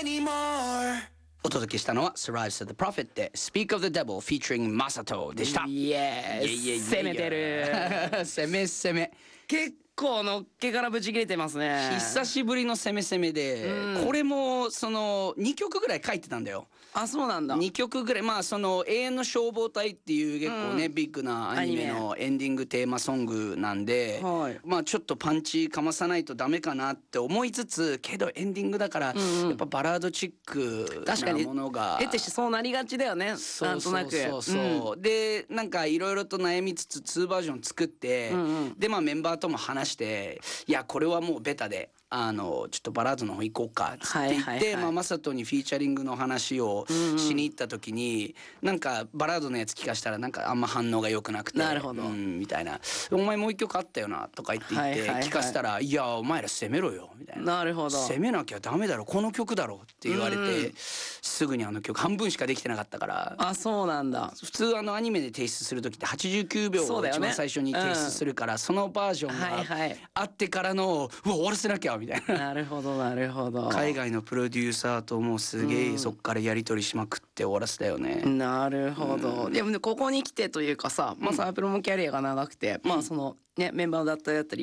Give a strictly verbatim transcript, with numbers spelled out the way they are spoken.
anymore お届けしたのは Siraj to the Prophet で Speak of the Devil featuring Masato でした。 イエーイ、攻めてる攻め攻め、 結構のっけからブチ切れてますね。 久しぶりの攻め攻めで、うん、これもそのにきょくぐらい書いてたんだよ。 あ、そうなんだ。 にきょくぐらい、まあその永遠の消防隊っていう結構ね、うん、ビッグなアニメのエンディングテーマソングなんで、はい、まあちょっとパンチかまさないとダメかなって思いつつ、けどエンディングだから、うんうん、やっぱバラードチックなものが得てしてそうなりがちだよね。なんとなく。 そうそうそうそう、うん、でなんかいろいろと悩みつつにバージョン作って、うんうん、でまあメンバーとも話して、いやこれはもうベタであのちょっとバラードの方行こうかっつって言って、はいはいはい、まあマサトにフィーチャリングの話をしに行った時に、うんうん、なんかバラードのやつ聞かしたらなんかあんま反応が良くなくて、 なるほど、 うん、みたいな、お前もう一曲あったよなとか言って言って、はいはいはい、聞かしたら、いやお前ら攻めろよみたいな、 なるほど、 攻めなきゃダメだろこの曲だろって言われて、うん、すぐにあの曲半分しかできてなかったから。 あ、そうなんだ。 普通あのアニメで提出する時ってはちじゅうきゅうびょうを一番最初に提出するから、そ, ね、うん、そのバージョンがあってからの、はいはい、うわ終わらせなきゃみたいな。 なるほどなるほど。 海外のプロデューサーともうすげえそっからやり取りしまくって終わらせたよね。 うん、なるほど、うん、でもねここに来てというかさ、まあサークルもキャリアが長くて、うん、まあそのねメンバーだったりだったり